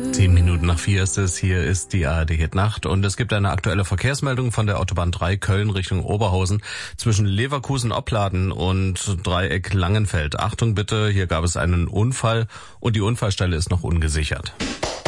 7:04 ist es, hier ist die ARD Hit Nacht und es gibt eine aktuelle Verkehrsmeldung von der Autobahn 3 Köln Richtung Oberhausen zwischen Leverkusen-Opladen und Dreieck Langenfeld. Achtung bitte, hier gab es einen Unfall und die Unfallstelle ist noch ungesichert.